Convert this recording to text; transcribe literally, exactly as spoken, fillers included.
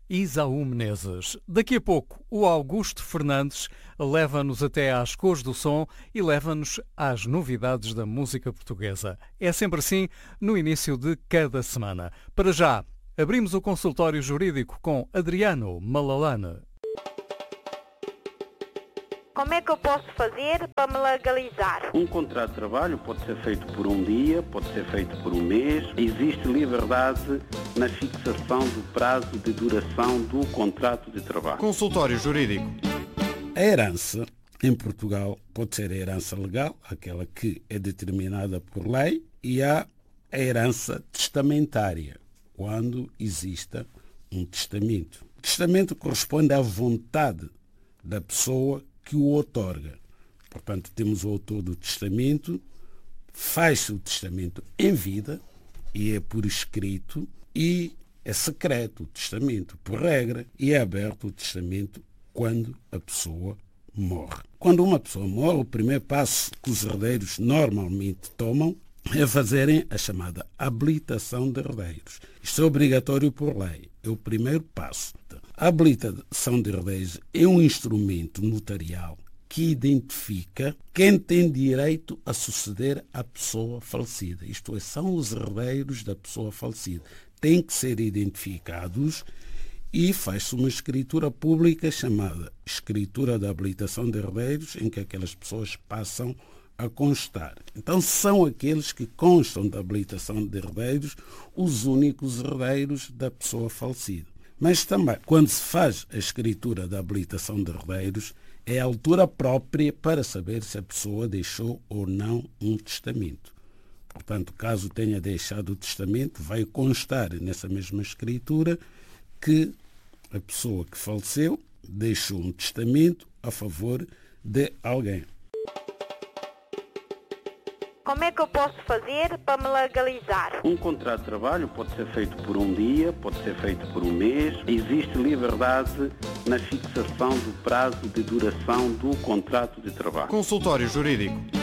Isaú Menezes. Daqui a pouco, o Augusto Fernandes leva-nos até às cores do som e leva-nos às novidades da música portuguesa. É sempre assim no início de cada semana. Para já, abrimos o consultório jurídico com Adriano Malalane. Como é que eu posso fazer para me legalizar? Um contrato de trabalho pode ser feito por um dia, pode ser feito por um mês. Existe liberdade na fixação do prazo de duração do contrato de trabalho. Consultório Jurídico. A herança, em Portugal, pode ser a herança legal, aquela que é determinada por lei, e há a herança testamentária, quando exista um testamento. O testamento corresponde à vontade da pessoa que o outorga. Portanto, temos o autor do testamento, faz-se o testamento em vida e é por escrito e é secreto o testamento, por regra, e é aberto o testamento quando a pessoa morre. Quando uma pessoa morre, o primeiro passo que os herdeiros normalmente tomam é fazerem a chamada habilitação de herdeiros. Isto é obrigatório por lei, é o primeiro passo. A habilitação de herdeiros é um instrumento notarial que identifica quem tem direito a suceder à pessoa falecida. Isto é, são os herdeiros da pessoa falecida. Têm que ser identificados e faz-se uma escritura pública chamada Escritura da Habilitação de Herdeiros, em que aquelas pessoas passam a constar. Então são aqueles que constam da habilitação de herdeiros os únicos herdeiros da pessoa falecida. Mas também, quando se faz a escritura da habilitação de herdeiros, é a altura própria para saber se a pessoa deixou ou não um testamento. Portanto, caso tenha deixado o testamento, vai constar nessa mesma escritura que a pessoa que faleceu deixou um testamento a favor de alguém. Como é que eu posso fazer para me legalizar? Um contrato de trabalho pode ser feito por um dia, pode ser feito por um mês. Existe liberdade na fixação do prazo de duração do contrato de trabalho. Consultório Jurídico.